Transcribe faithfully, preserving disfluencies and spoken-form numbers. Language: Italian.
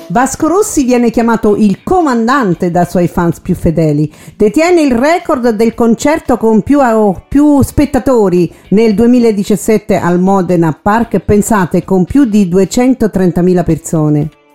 Vasco Rossi viene chiamato il comandante dai suoi fans più fedeli. Detiene il record del concerto con più, più spettatori nel duemiladiciassette al Modena Park, pensate, con più di duecentotrentamila persone.